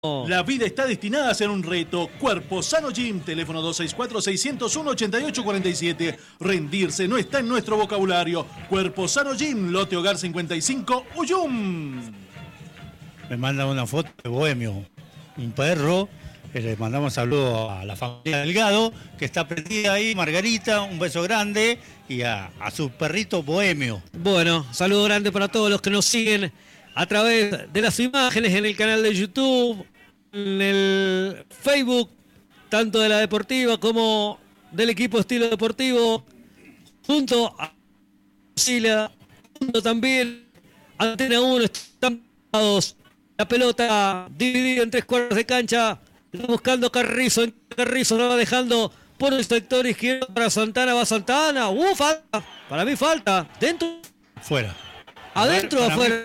La vida está destinada a ser un reto. Cuerpo Sano Gym, teléfono 264-601-8847. Rendirse no está en nuestro vocabulario. Cuerpo Sano Gym, Lote Hogar 55, Uyum. Me manda una foto de Bohemio, un perro. Le mandamos saludos a la familia Delgado, que está prendida ahí, Margarita, un beso grande, y a su perrito Bohemio. Bueno, saludo grande para todos los que nos siguen a través de las imágenes en el canal de YouTube, en el Facebook, tanto de la Deportiva como del equipo Estilo Deportivo, junto a Sila, junto también a Antena 1, están todos. La pelota dividida en 3/4 de cancha, buscando Carrizo, Carrizo la va dejando por el sector izquierdo para Santana, va Santana, falta, para mí falta, dentro, fuera, adentro o afuera.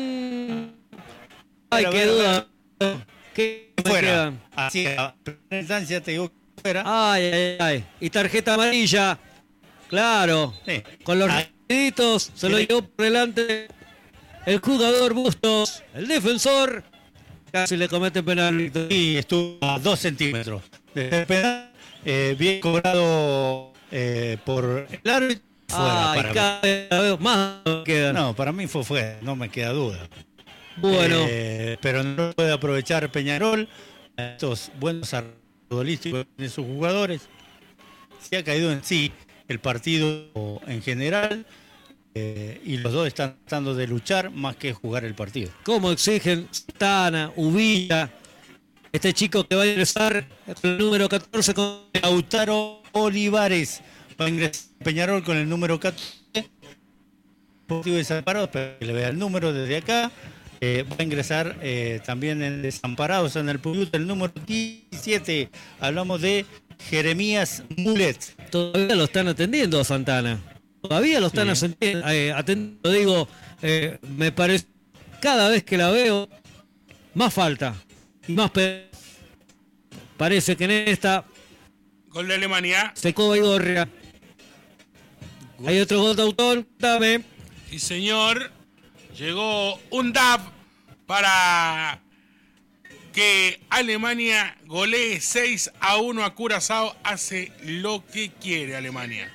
Ay, qué duda. ¿Qué fuera. Así, a primera instancia te digo fuera. Ay. Y tarjeta amarilla. Claro. Sí. Con los rapiditos se lo llevó por delante el jugador Bustos. El defensor casi le comete penal. Y estuvo a 2 centímetros de penal. Bien cobrado por el árbitro. Fuera, cada vez más queda. No, para mí fue fuera, no me queda duda. Bueno. Pero no puede aprovechar Peñarol estos buenos futbolísticos de sus jugadores. Se ha caído en sí el partido en general y los dos están tratando de luchar más que jugar el partido. ¿Cómo exigen Santana, Uvilla, este chico que va a ingresar el número 14 con Lautaro Olivares? Va a ingresar Peñarol con el número 14. Deportivo Desamparados, para que le vea el número desde acá. Va a ingresar también en Desamparados, en el Puyut, el número 17. Hablamos de Jeremías Mulet. Todavía lo están atendiendo a Santana. Todavía lo están atendiendo. Digo, me parece, cada vez que la veo, más falta. Y más parece que en esta... Gol de Alemania. Secoba y Gorria. Hay otro gol de Autón, dame. Sí, señor. Llegó un DAP para que Alemania golee 6-1 a Curazao. Hace lo que quiere Alemania.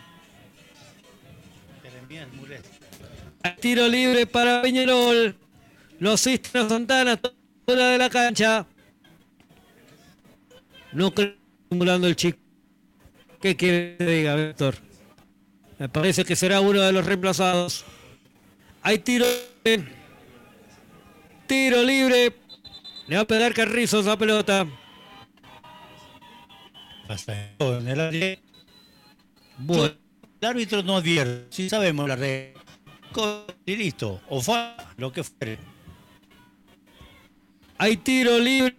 Tiro libre para Peñarol. Lo asisten a Santana, fuera de la cancha. No creo simulando el chico. ¿Qué quiere que diga, Víctor? Me parece que será uno de los reemplazados. Hay tiro libre. Le va a pegar Carrizo esa pelota. Pasa en el área. Bueno. El árbitro no advierte. Si sabemos la regla. Y listo. O fue lo que fuere. Hay tiro libre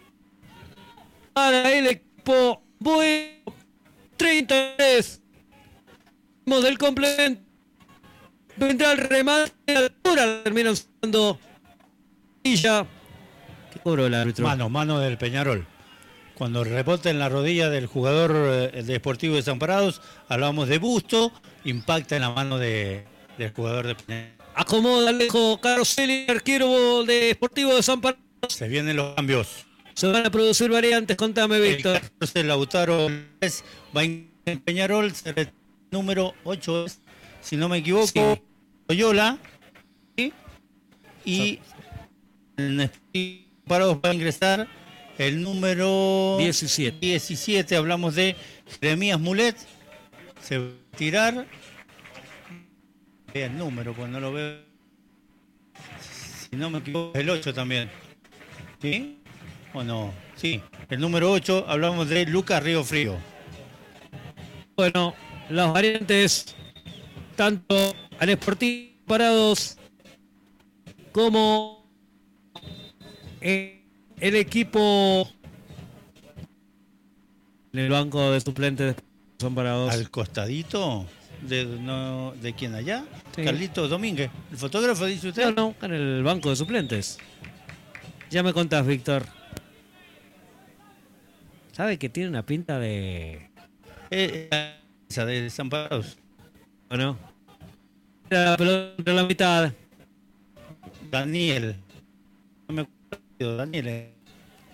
para el equipo Bueno. 33. Del complemento. Vendrá el remate de altura. Termina usando Villa. ¿Qué cobró el árbitro? Mano del Peñarol. Cuando rebota en la rodilla del jugador de Sportivo Desamparados, hablamos de busto, impacta en la mano del jugador de Peñarol. Acomoda Alejo Caroselli, arquero de Sportivo Desamparados. Se vienen los cambios. Se van a producir variantes, contame, Víctor. El Lautaro va en Peñarol, número 8, si no me equivoco, sí. Loyola. ¿Sí? Y en Parados va a ingresar el número 17. Hablamos de Jeremías Mulet. Se va a tirar. Vea el número, pues no lo veo. Si no me equivoco, el 8 también. ¿Sí? ¿O no? Sí, el número 8, hablamos de Lucas Río Frío. Bueno, las variantes, tanto al Sportivo Parados como el equipo en el banco de suplentes son parados. Al costadito de quién allá, sí. Carlitos Domínguez, el fotógrafo, dice usted. No, en el banco de suplentes. Ya me contás, Víctor. ¿Sabe que tiene una pinta de... esa de Desamparados? Bueno. La pelota de la mitad. Daniel. No me acuerdo, Daniel.